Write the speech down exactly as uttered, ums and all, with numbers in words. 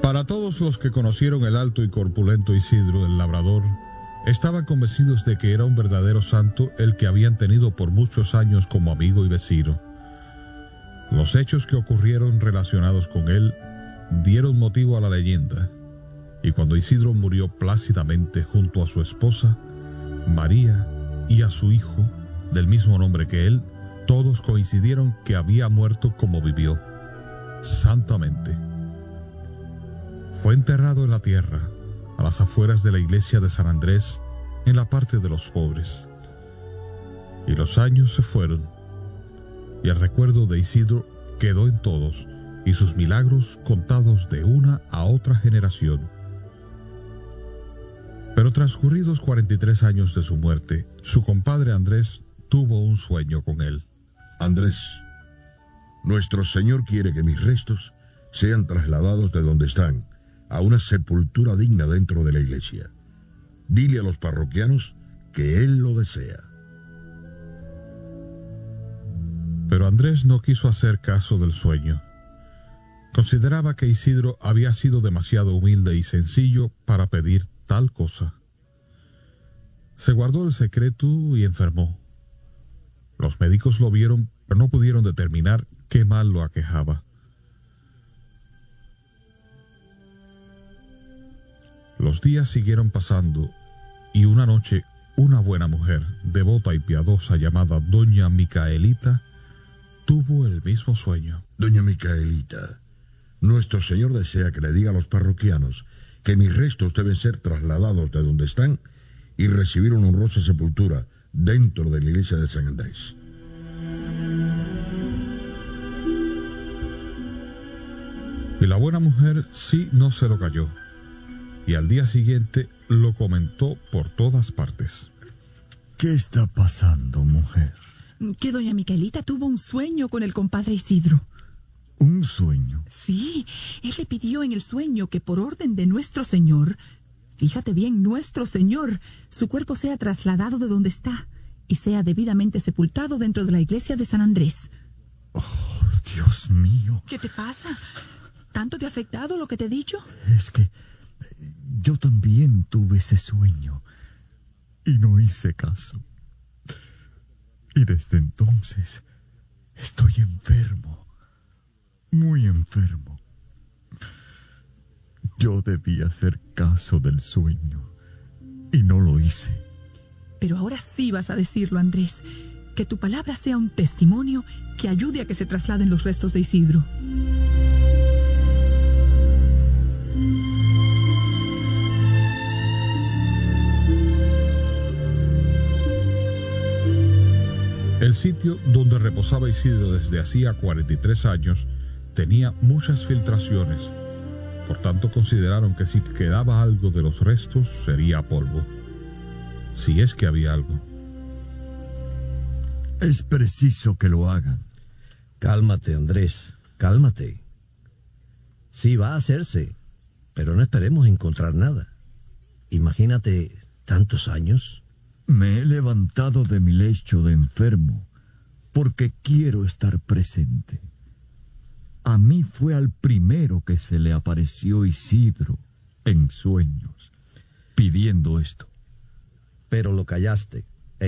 Para todos los que conocieron el alto y corpulento Isidro el Labrador, estaban convencidos de que era un verdadero santo el que habían tenido por muchos años como amigo y vecino. Los hechos que ocurrieron relacionados con él dieron motivo a la leyenda, y cuando Isidro murió plácidamente junto a su esposa, María, y a su hijo, del mismo nombre que él, todos coincidieron que había muerto como vivió, santamente. Fue enterrado en la tierra, a las afueras de la iglesia de San Andrés, en la parte de los pobres. Y los años se fueron, y el recuerdo de Isidro quedó en todos, y sus milagros contados de una a otra generación. Pero transcurridos cuarenta y tres años de su muerte, su compadre Andrés tuvo un sueño con él. Andrés, nuestro Señor quiere que mis restos sean trasladados de donde están a una sepultura digna dentro de la iglesia. Dile a los parroquianos que Él lo desea. Pero Andrés no quiso hacer caso del sueño. Consideraba que Isidro había sido demasiado humilde y sencillo para pedir tal cosa. Se guardó el secreto y enfermó. Los médicos lo vieron, pero no pudieron determinar qué mal lo aquejaba. Los días siguieron pasando, y una noche una buena mujer, devota y piadosa llamada Doña Micaelita, tuvo el mismo sueño. Doña Micaelita, nuestro Señor desea que le diga a los parroquianos que mis restos deben ser trasladados de donde están y recibir una honrosa sepultura dentro de la iglesia de San Andrés. Y la buena mujer sí no se lo cayó, y al día siguiente lo comentó por todas partes. ¿Qué está pasando, mujer? Que doña Micaelita tuvo un sueño con el compadre Isidro. ¿Un sueño? Sí, él le pidió en el sueño que por orden de nuestro Señor, fíjate bien, nuestro Señor, su cuerpo sea trasladado de donde está y sea debidamente sepultado dentro de la iglesia de San Andrés. Oh, Dios mío. ¿Qué te pasa? ¿Tanto te ha afectado lo que te he dicho? Es que yo también tuve ese sueño y no hice caso. Y desde entonces estoy enfermo, muy enfermo. Yo debía hacer caso del sueño y no lo hice. Pero ahora sí vas a decirlo, Andrés. Que tu palabra sea un testimonio que ayude a que se trasladen los restos de Isidro. El sitio donde reposaba Isidro desde hacía cuarenta y tres años tenía muchas filtraciones. Por tanto, consideraron que si quedaba algo de los restos sería polvo. Si es que había algo. Es preciso que lo hagan. Cálmate, Andrés, cálmate. Sí, va a hacerse, pero no esperemos encontrar nada. Imagínate tantos años. Me he levantado de mi lecho de enfermo porque quiero estar presente. A mí fue al primero que se le apareció Isidro en sueños, pidiendo esto. Pero lo callaste.